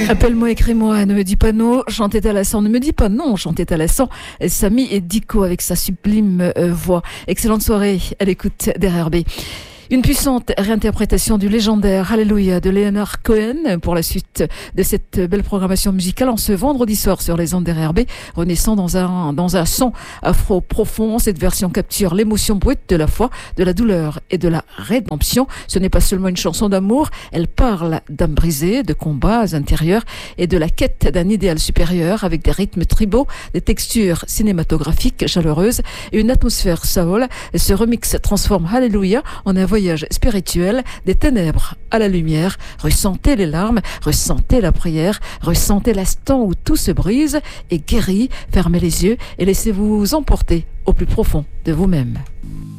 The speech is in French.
Appelle-moi, écris-moi, ne me dis pas non, chantez à la sang, ne me dis pas non, chantez à la sang. Samy et Dico avec sa sublime voix. Excellente soirée à l'écoute d'RRB. Une puissante réinterprétation du légendaire Alléluia de Leonard Cohen pour la suite de cette belle programmation musicale en ce vendredi soir sur les ondes d'RRB, renaissant dans un son afro profond. Cette version capture l'émotion brute de la foi, de la douleur et de la rédemption. Ce n'est pas seulement une chanson d'amour, elle parle d'âme brisée, de combats intérieurs et de la quête d'un idéal supérieur avec des rythmes tribaux, des textures cinématographiques chaleureuses et une atmosphère soul. Ce remix transforme Alléluia en un voyage spirituel des ténèbres à la lumière. Ressentez les larmes, ressentez la prière, ressentez l'instant où tout se brise et guérit. Fermez les yeux et laissez-vous emporter au plus profond de vous-même.